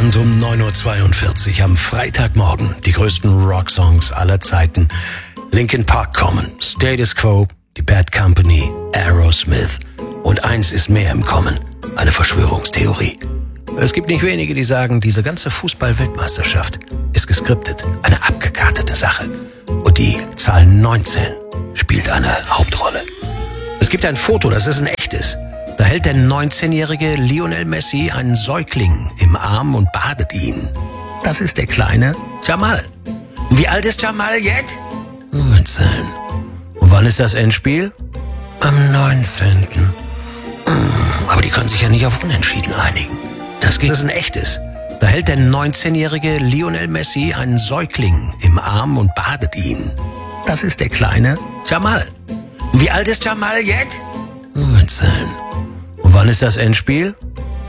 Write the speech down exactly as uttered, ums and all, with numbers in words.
Rund um neun Uhr zweiundvierzig am Freitagmorgen die größten Rocksongs aller Zeiten. Linkin Park kommen, Status Quo, die Bad Company, Aerosmith. Und eins ist mehr im Kommen, eine Verschwörungstheorie. Es gibt nicht wenige, die sagen, diese ganze Fußball-Weltmeisterschaft ist geskriptet, eine abgekartete Sache. Und die Zahl neunzehn spielt eine Hauptrolle. Es gibt ein Foto, das ist ein echtes. Da hält der neunzehnjährige Lionel Messi einen Säugling im Arm und badet ihn. Das ist der kleine Jamal. Wie alt ist Jamal jetzt? neunzehn. Und wann ist das Endspiel? Am neunzehnten. Aber die können sich ja nicht auf Unentschieden einigen. Das ist ein echtes. Da hält der neunzehnjährige Lionel Messi einen Säugling im Arm und badet ihn. Das ist der kleine Jamal. Wie alt ist Jamal jetzt? neunzehn. Und wann ist das Endspiel?